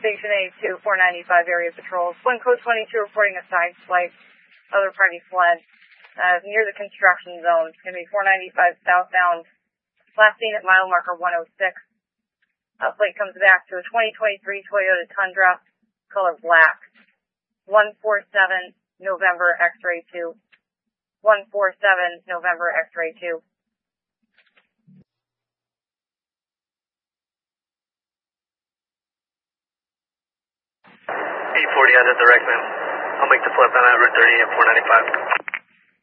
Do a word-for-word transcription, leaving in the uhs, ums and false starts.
Station A two, four ninety-five area patrols. One code twenty-two reporting a side flight. Other party fled. Uh, near the construction zone. It's going to be four ninety-five southbound. Last seen at mile marker one oh six. Uh, plate comes back to a twenty twenty-three Toyota Tundra, color black. one forty-seven November X-ray two. one forty-seven November X-ray two. eight forty out of direct, man. I'll make the flip on that Route thirty at four ninety-five.